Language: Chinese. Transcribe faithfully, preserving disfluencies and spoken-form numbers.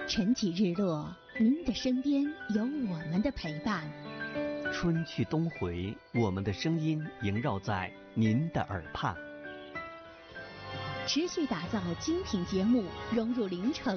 晨起日落，您的身边有我们的陪伴。 春去冬回，我们的声音萦绕在您的耳畔。 持续打造精品节目，融入凌晨